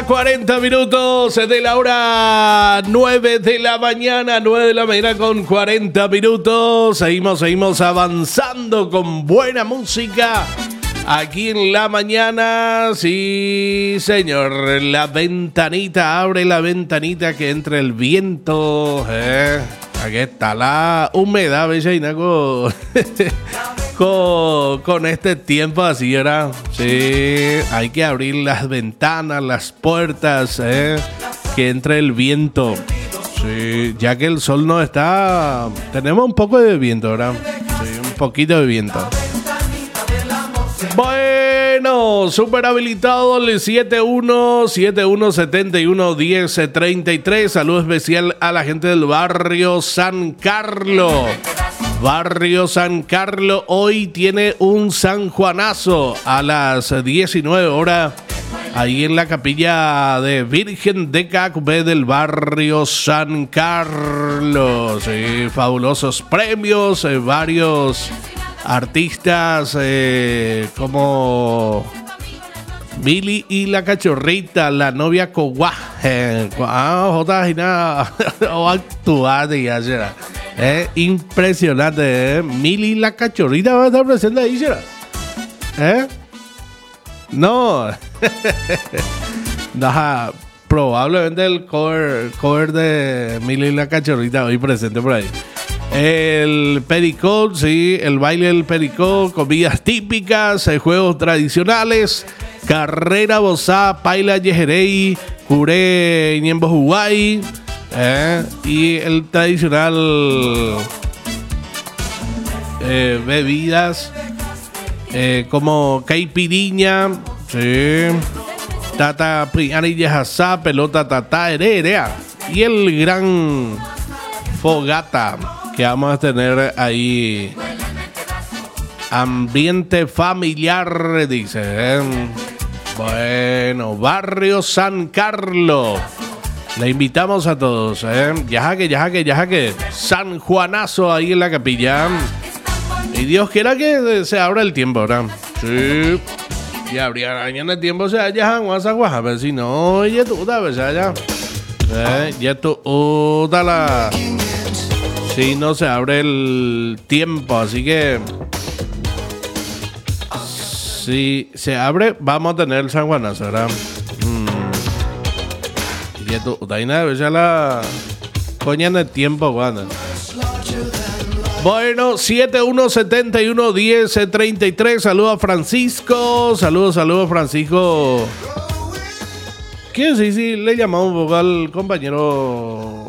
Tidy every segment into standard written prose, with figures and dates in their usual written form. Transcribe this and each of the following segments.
40 minutos de la hora 9 de la mañana, 9 de la mañana con 40 minutos. Seguimos avanzando con buena música aquí en la mañana. Sí, señor, la ventanita, abre la ventanita que entre el viento. Aquí está la humedad, bella con este tiempo así, ¿verdad? Sí, hay que abrir las ventanas, las puertas, que entre el viento. Sí, ya que el sol no está... Tenemos un poco de viento, ¿verdad? Sí, un poquito de viento. Bueno, super habilitado el 7171-1033. Saludo especial a la gente del barrio San Carlos. Barrio San Carlos hoy tiene un San Juanazo a las 19 horas. Ahí en la capilla de Virgen de Cacubé del barrio San Carlos. Sí, fabulosos premios, varios artistas como Billy y la Cachorrita, la novia Coguaje, o actuar de ayer. Impresionante, Milly la Cachorrita va a estar presente ahí, ¿será? No. Nah, probablemente el cover de Milly la Cachorrita hoy presente por ahí. El pericó, sí, el baile del pericó, comidas típicas, juegos tradicionales, carrera bozá, paila yejerey, curé ñembo huay, y el tradicional bebidas como caipiriña, sí, tata prianilla asá, pelota tata herea, y el gran fogata que vamos a tener ahí. Ambiente familiar, dice. Bueno, barrio San Carlos. Le invitamos a todos. Ya que San Juanazo ahí en la capilla. Y Dios quiera que se abra el tiempo, ¿verdad? Sí. Ya habría mañana el tiempo, o sea, ya San pero si no, ya tú, ya. Ya tú, la. Si no se abre el tiempo, así que si se abre, vamos a tener el San Juanazo, ¿verdad? Y esto, ya la coña en el tiempo, ¿cuándo? Bueno, 7171-1033. Saludos a Francisco. Saludos, Francisco. ¿Qué? Sí, le llamamos un poco al compañero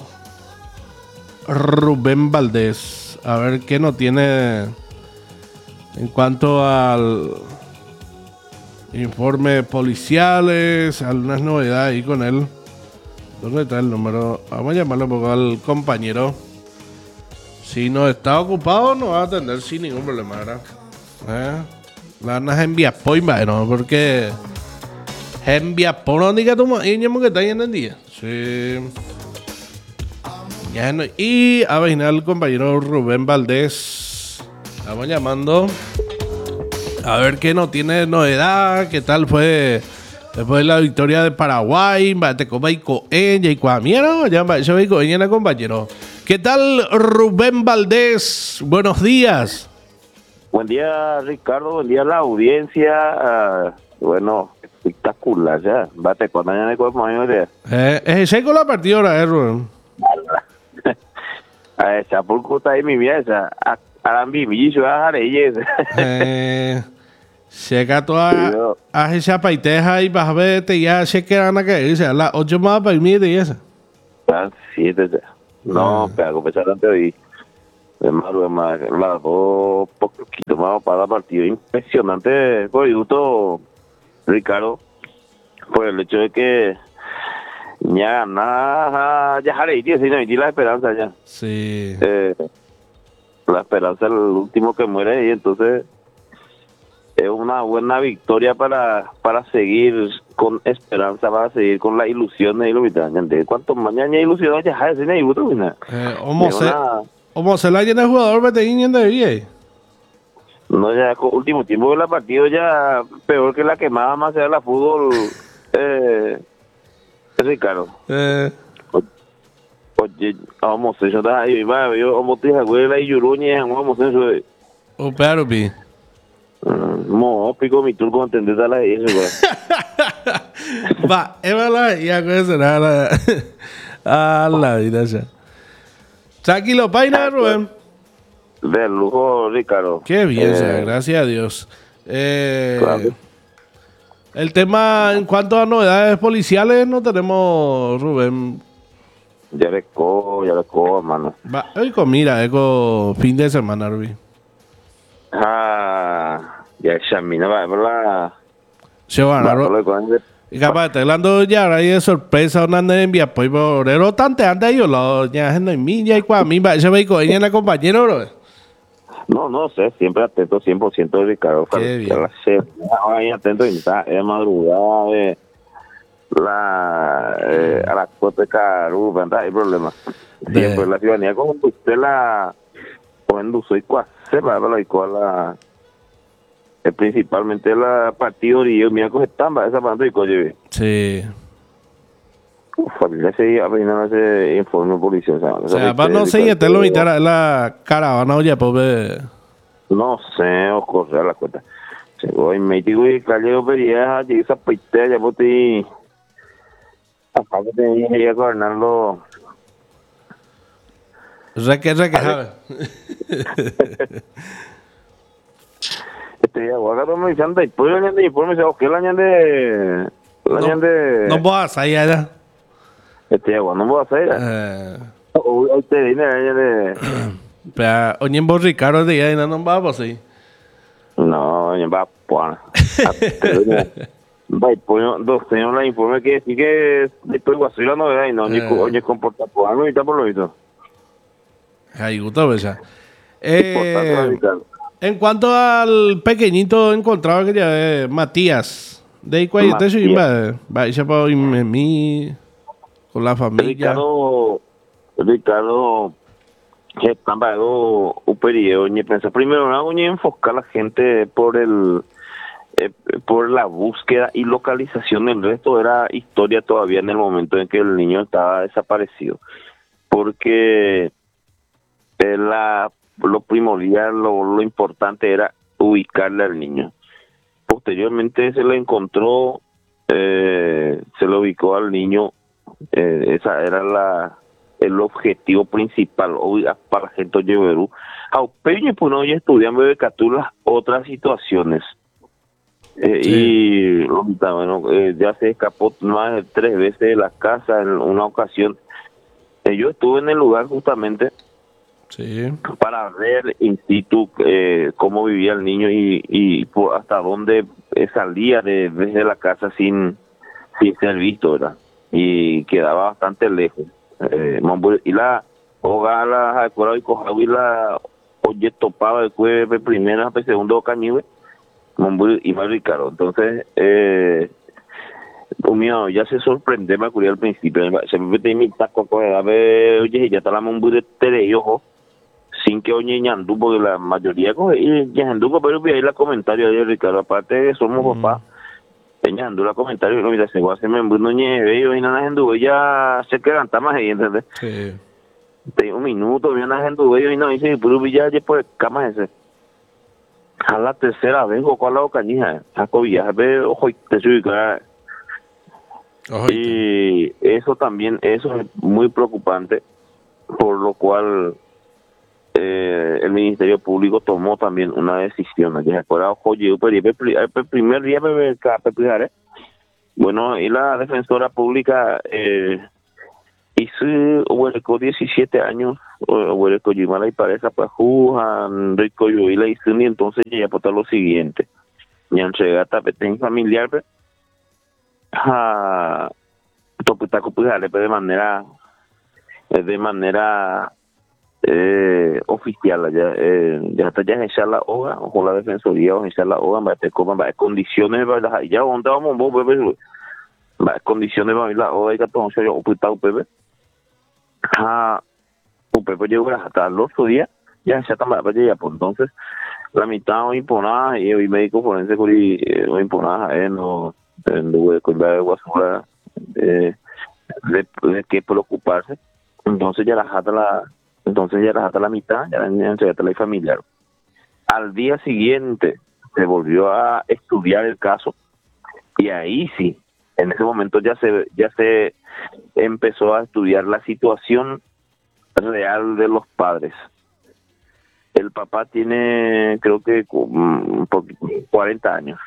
Rubén Valdés, a ver qué nos tiene en cuanto al informe policiales, algunas novedades ahí con él. ¿Dónde está el número? Vamos a llamarle un poco al compañero. Si no está ocupado, nos va a atender sin ningún problema, ¿verdad? La nas envía poima, ¿no? Porque envía por donde que tú y que está ahí en el día. Sí. Y a ver, el compañero Rubén Valdés. Estamos llamando a ver qué no tiene novedad, qué tal fue después de la victoria de Paraguay. Te coma y coeña y cuamiero. Ya va, yo voy coeña, compañero. ¿Qué tal, Rubén Valdés? Buenos días. Buen día, Ricardo. Buen día a la audiencia. Bueno, espectacular ya. Bate con mañana y con mañana. Es seco la partida ahora, Rubén. Esa pulcuta ahí mi vida, esa arambi mi yo a reyes. Llega toda a esa paiteja y vas a ver ya se quedan a que dice las 8 más para mí de esa. Ah, 7 ya. No, pero pesar ante hoy. De más, las dos poquito más para el partido. Impresionante por el gusto, Ricardo, por el hecho de que ya nada, ya haré y la esperanza ya. Sí. La esperanza es el último que muere y entonces es una buena victoria para seguir con esperanza, para seguir con las ilusiones y lo que cuánto mañana ilusiones ya haré sin ayuda. ¿Cómo se la llena el jugador Beteín de bien? No, ya con último tiempo de la partido ya peor que la que más se da la fútbol. Ricardo. Oye, vamos, yo estaba ahí, yo vamos a decir, la yuruña, vamos a eso. O Perupi. Mo, pico mi turco entender a la eso, Va, es verdad, ya con eso nada. A la vida ya. Tranquilo, paina, Rubén. De lujo, Ricardo. Qué bien, gracias a Dios. Claro. El tema en cuanto a novedades policiales no tenemos, Rubén. Ya le cojo, hermano. Va, hoy con mira, con fin de semana, Rubén. Ya examina, va, ¿verdad? Se van a y capaz, te hablando ya ahí de sorpresa, una envía, pues por el otante antes yo lo ya en mi ya y cuando a mí va ese vehículo ella la compañero, bro. No sé, siempre atento 100% Ricardo. Qué bien. Ahí atento y está, es madrugada de a las 4 de Carú, ¿verdad? Hay problemas. Siempre la ciudadanía como usted cuando soy se va a la principalmente la partido y yo mira que están esa parte y coche. Sí. Familia se apenas ese informe policial, o sea, para no sé, te lo invitar la caravana oye, pues no sé, ocurre a la cuenta. Se voy me digo y calleo pería y esa piste ya poti acá que tenía que gobernarlo. Reque, ¿sabes? Ahora me dicen de pues la ñande y pues me dice que la ñande no vas ahí allá. Agua no voy a hacer. Hoy te viene la ñande. Pero oye en Ricardo de ahí no vamos ahí. No, oye va pues. Va pues dos señores la informe que sí que después va a ser la novedad y no oye comporta pues algo y está por lo visto. Ahí gusto besa. En cuanto al pequeñito encontrado que ya Matías, de ahí cuál te soy va a para mí con la familia. Ricardo que están para un periodo ni pensar primero no ni enfocar a la gente por la búsqueda y localización del resto era historia todavía en el momento en que el niño estaba desaparecido porque lo primordial, lo importante era ubicarle al niño. Posteriormente se le encontró, se le ubicó al niño, esa era el objetivo principal para la gente de Perú. Aupeño pues no estudian las otras situaciones. Y bueno, ya se escapó más de 3 veces de la casa en una ocasión. Yo estuve en el lugar justamente. Sí. Para ver in situ cómo vivía el niño y hasta dónde salía desde la casa sin ser visto, ¿verdad? Y quedaba bastante lejos. Y la hoga la acuerdo y cojaba y la oye topaba después de primera, de segundo cañive, y más Ricardo. Entonces, mío, ya se sorprende, me ocurrió al principio. Se me mete mi taco, a ver, oye, ya está la Momburi de Tereyojo. Sin que oye ñandú, porque la mayoría coge y ñandú, pero vi ahí la comentario de Ricardo, aparte de somos papá, ñandú la comentario, no mira, se va a hacer no ñeve, y no ñandú, ya se quedan más ahí, ¿entendés? Sí. Tengo un minuto, vi una ñandú, y no dice, pero ya por cama ese. A la tercera vez, o con la cañija, saco viaje, ojo, te subí, y eso también, eso es muy preocupante, por lo cual el Ministerio Público tomó también una decisión. Ya acuerdo, el primer día bueno, y la defensora pública hizo 17 años, o y parece pues Rico y la hizo y entonces ya aportó lo siguiente. Ya entrega tapete familiar, de manera oficial ya está ya echar la hoja o la defensoría o echar la hoja va condiciones verdad ya donde vamos va condiciones va la hoja y que todo yo oculta UPB UPB llegó hasta los 8 días ya está para ya pues entonces la mitad imponada y el médico forense imponada no en lugar de basura de qué preocuparse. Entonces ya la la mitad, ya la entregata la familiar. Al día siguiente se volvió a estudiar el caso y ahí sí, en ese momento ya se empezó a estudiar la situación real de los padres. El papá tiene, creo que 40 años.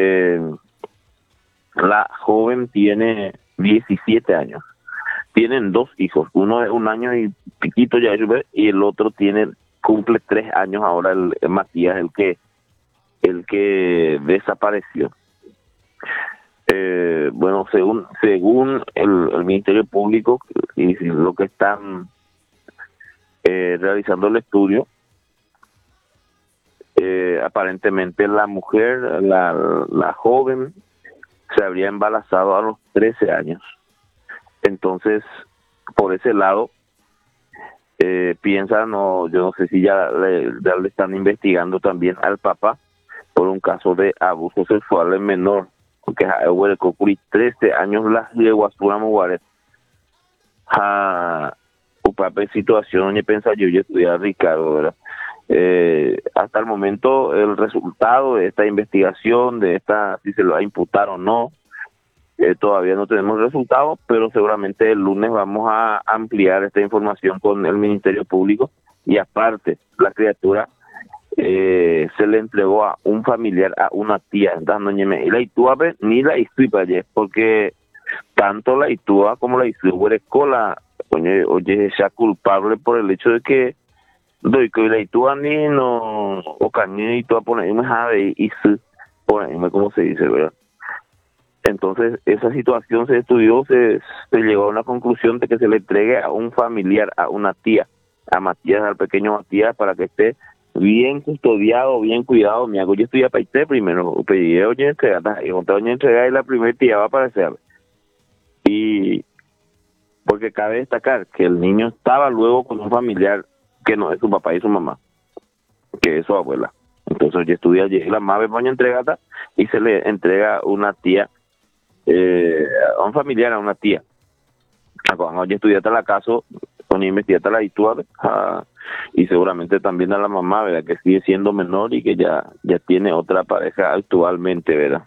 La joven tiene 17 años. Tienen 2 hijos, uno de 1 año y piquito ya, y el otro cumple 3 años ahora, el Matías, el que desapareció. Bueno, según el Ministerio Público y lo que están realizando el estudio, aparentemente la mujer, la joven, se habría embarazado a los 13 años. Entonces, por ese lado, piensan, yo no sé si ya le están investigando también al papá por un caso de abuso sexual en menor, porque el cocuri 13 años las yeguasura mugares a papá situación y pensa yo estudiar Ricardo, ¿verdad? Hasta el momento el resultado de esta investigación, si se lo va a imputar o no, todavía no tenemos resultados, pero seguramente el lunes vamos a ampliar esta información con el Ministerio Público. Y aparte, la criatura se le entregó a un familiar, a una tía, y la Itúa ni la Istuipa, porque tanto la Itúa como la Istuipa oye, sea culpable por el hecho de que doy que la Itúa ni no o cañé y toda poner y ponerme como se dice, ¿verdad? Entonces esa situación se estudió, se llegó a una conclusión de que se le entregue a un familiar, a una tía, a Matías, al pequeño Matías, para que esté bien custodiado, bien cuidado. Mi hago yo estoy a Paité primero, pedí oye entregar, y entregar y la primera tía va a aparecer. Y porque cabe destacar que el niño estaba luego con un familiar que no es su papá y su mamá, que es su abuela. Entonces yo estudia allí la madre poña entregata y se le entrega una tía, a un familiar, a una tía. Cuando yo estudié hasta la caso, con investigaste la Itúa, y seguramente también a la mamá, ¿verdad? Que sigue siendo menor y que ya tiene otra pareja actualmente, ¿verdad?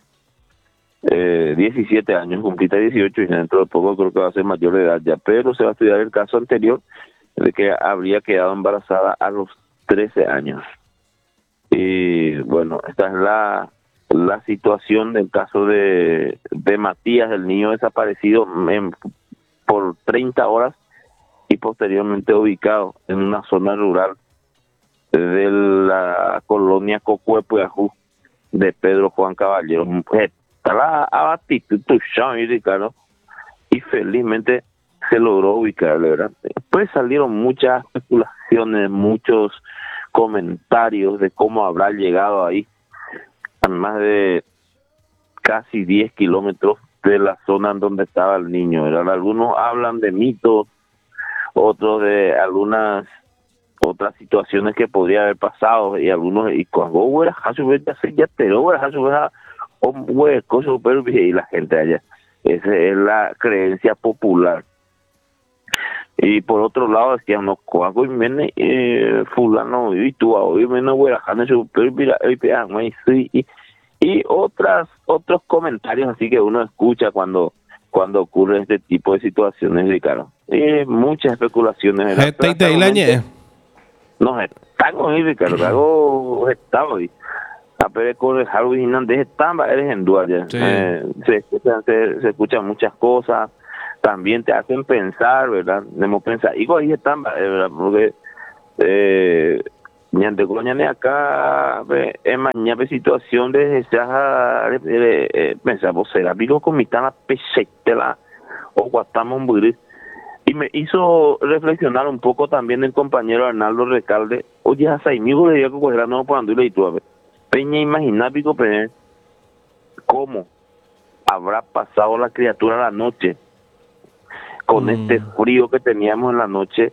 17 años, cumplita 18 y dentro de poco creo que va a ser mayor de edad ya, pero se va a estudiar el caso anterior de que habría quedado embarazada a los 13 años. Y bueno, esta es la situación del caso de Matías, el niño desaparecido por 30 horas y posteriormente ubicado en una zona rural de la colonia Cocuepuajú de Pedro Juan Caballero. Ricardo, y felizmente se logró ubicar, ¿verdad? Después salieron muchas especulaciones, muchos comentarios de cómo habrá llegado ahí, a más de casi 10 kilómetros de la zona en donde estaba el niño, ¿verdad? Algunos hablan de mitos, otros de algunas otras situaciones que podría haber pasado, y algunos, y cuando y la gente allá, esa es la creencia popular. Y por otro lado decían no coago y mene fulano y tú hoy menos y otros comentarios así que uno escucha cuando ocurre este tipo de situaciones, Ricardo. Muchas especulaciones. No están hoy, Ricardo, hago estado hoy. A ver, con el Halloween Hernández estamba eres en duda. Sí. Se escuchan muchas cosas, también te hacen pensar, ¿verdad? Debemos pensar, y ahí están, ¿verdad? Porque ñante coñane acá en mañana situación de esa pensamos será vivo con mi tana pesetela o guatamos un y me hizo reflexionar un poco también el compañero Arnaldo Recalde. Oye, hasta amigo le digo que era no cuando le tú a ver peña imaginar pico pero cómo habrá pasado la criatura la noche con este frío que teníamos en la noche.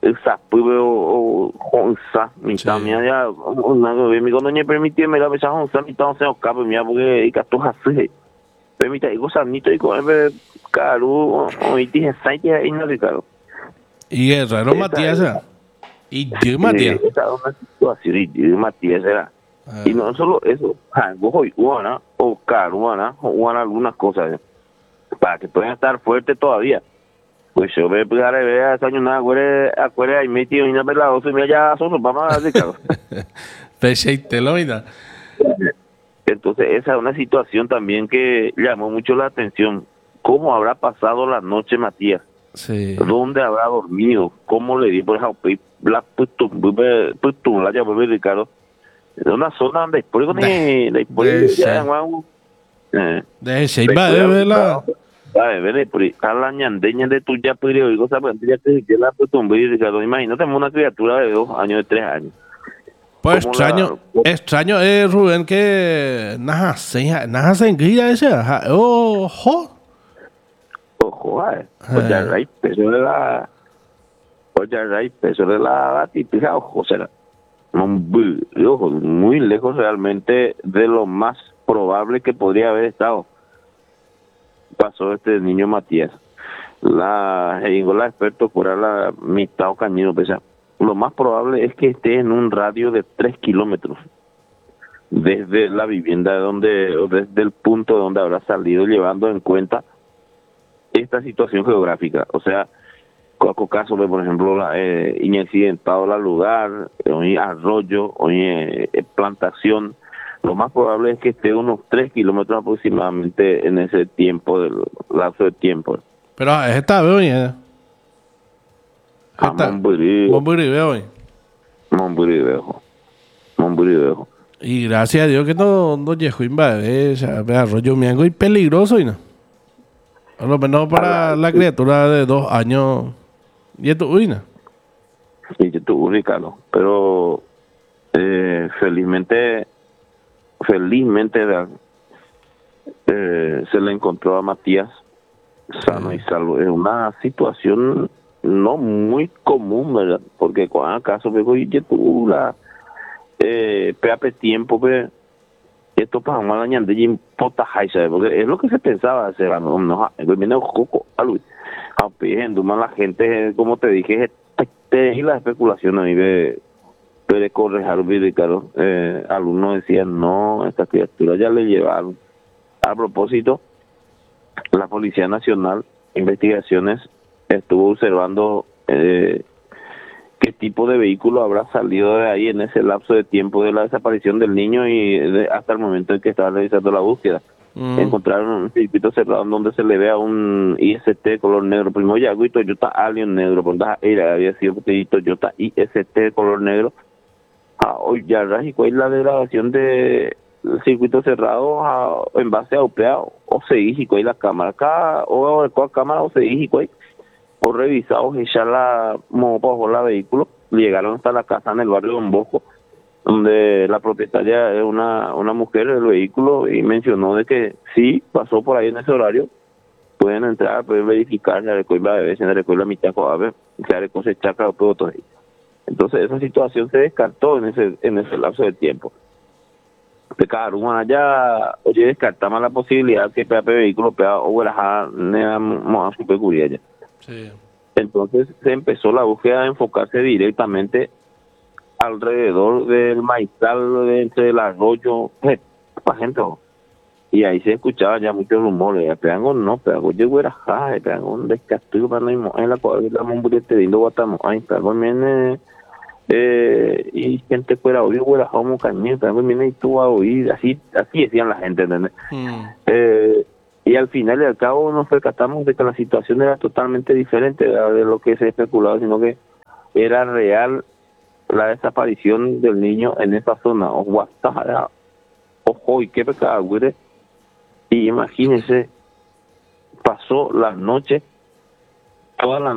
esa pueblo o onza mitad mía ya una mi cuando me permitió me la pesa onza mitad onza capo mía porque y cato hace permita y cosa ni estoy con caro o y dije sai y no le caro y Guerrero Matías y yo Matías esa es una situación y Matías era y no solo eso vos hoy una o caro una algunas cosas para que puedan estar fuertes todavía. Pues yo me pegar a ver a esa año acuerda y metido y no me la oso y me ya solo vamos a dedicar. Pecheiteloida. Entonces esa es una situación también que llamó mucho la atención. ¿Cómo habrá pasado la noche Matías? Sí. ¿Dónde habrá dormido? ¿Cómo le di por ejemplo la puto la llamó Ricardo? En una zona donde después con después ya de Sheiba de vela. A la ñandeña de tu ya pero digo esa plantilla que la putumbe Ricardo, imagínate una criatura de 2 años, de 3 años. Pues extraño es Rubén que nada se enguía ese, ojo, pues ya hay peso de la típica, ojo, será muy lejos realmente de lo más probable que podría haber estado. Pasó este niño Matías. La experto por la mitad o cañino, pesa. Lo más probable es que esté en un radio de 3 kilómetros desde la vivienda o desde el punto donde habrá salido, llevando en cuenta esta situación geográfica. O sea, cualquier caso, por ejemplo, inaccidentado el lugar, arroyo, plantación. Lo más probable es que esté unos 3 kilómetros aproximadamente en ese tiempo, del lapso de tiempo. Pero está bien. Monburivejo. Y gracias a Dios que no llegó a invadir arroyo miango y peligroso y no. A lo menos para la criatura de 2 años. Y esto, Y esto, Ricardo. Pero felizmente se le encontró a Matías sano y salvo. Es una situación no muy común, ¿verdad? Porque cuando acaso veo que tú peape tiempo que esto para una ñande y importa porque es lo que se pensaba hacer, no viene coco a Luis la gente, como te dije, y la especulación ahí de correjar Ricardo. Algunos decían no, esta criatura ya le llevaron. A propósito, la Policía Nacional Investigaciones estuvo observando qué tipo de vehículo habrá salido de ahí en ese lapso de tiempo de la desaparición del niño y hasta el momento en que estaba realizando la búsqueda. Encontraron un circuito cerrado donde se le vea un IST color negro. Primero ya y Toyota Allion negro, por había sido Toyota IST color negro. Hoy ya y la degradación de circuito cerrado en base a UPA o se y la cámara acá o cámara o se y o revisados ella la bajo la vehículo, llegaron hasta la casa en el barrio Don Bosco, donde la propietaria es una mujer del vehículo y mencionó de que sí pasó por ahí en ese horario. Pueden entrar, pueden verificar la recuerda de veces, la recuerda mitad coabe, que cosechar todo todo. Entonces esa situación se descartó en ese lapso de tiempo. Pecaron allá, oye, descartamos la posibilidad que PAP vehículo o huelajá a su peculiar ya. Sí. Entonces se empezó la búsqueda de enfocarse directamente alrededor del maizal, entre el arroyo, para gente. Y ahí se escuchaba ya muchos rumores. Pegan no, pero llegó era jaje, pegan un descastigo para no ir en la cual la momburete lindo guatamo. Ay, pero viene y gente fuera oír fuera como cañón, pero viene y tú a oír, así decían la gente, ¿entendés? Y al final y al cabo nos percatamos de que la situación era totalmente diferente de lo que se especulaba, sino que era real la desaparición del niño en esa zona. Ojo, y qué pecado, güey. Y imagínense, pasó la noche, toda la